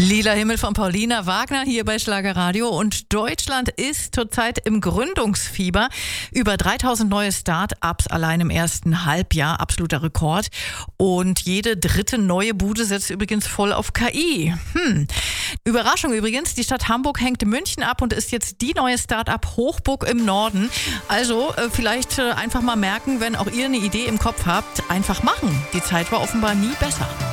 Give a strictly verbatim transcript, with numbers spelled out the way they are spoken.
Lila Himmel von Paulina Wagner hier bei Schlagerradio, und Deutschland ist zurzeit im Gründungsfieber. Über dreitausend neue Start-ups allein im ersten Halbjahr, absoluter Rekord. Und jede dritte neue Bude setzt übrigens voll auf K I. Hm. Überraschung übrigens, die Stadt Hamburg hängt München ab und ist jetzt die neue Start-up Hochburg im Norden. Also äh, vielleicht äh, einfach mal merken, wenn auch ihr eine Idee im Kopf habt, einfach machen. Die Zeit war offenbar nie besser.